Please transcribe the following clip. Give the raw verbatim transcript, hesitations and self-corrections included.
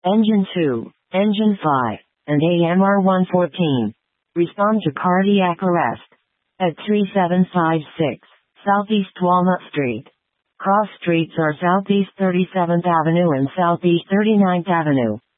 Engine two, Engine five, and A M R one fourteen. Respond to cardiac arrest. At three seven five six, Southeast Walnut Street. Cross streets are Southeast thirty-seventh Avenue and Southeast thirty-ninth Avenue.